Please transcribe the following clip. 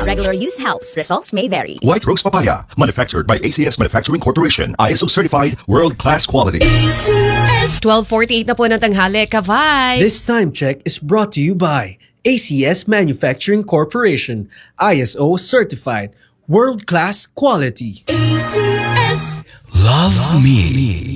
Regular use helps. Results may vary. White Rose Papaya, manufactured by ACS Manufacturing Corporation. ISO certified, world-class quality. 12:48 na po ng tanghali, Kavay. This time check is brought to you by ACS Manufacturing Corporation, ISO certified, world-class quality. ACS. Love me.